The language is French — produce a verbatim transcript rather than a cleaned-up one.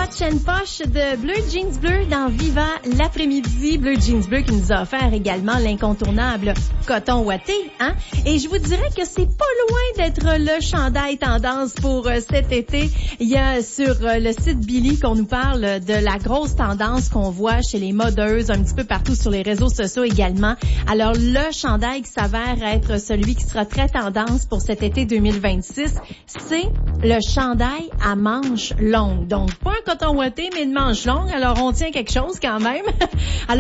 Watch and Posh de Bleu Jeans Bleu dans Viva l'après-midi. Bleu Jeans Bleu qui nous a offert également l'incontournable coton ouaté, hein? Et je vous dirais que c'est pas loin d'être le chandail tendance pour euh, cet été. Il y a sur euh, le site Billy qu'on nous parle de la grosse tendance qu'on voit chez les modeuses, un petit peu partout sur les réseaux sociaux également. Alors, le chandail qui s'avère être celui qui sera très tendance pour cet été deux mille vingt-six, c'est le chandail à manches longues. Donc, pas un coton ouaté, mais une manche longue. Alors, on tient quelque chose quand même. Alors,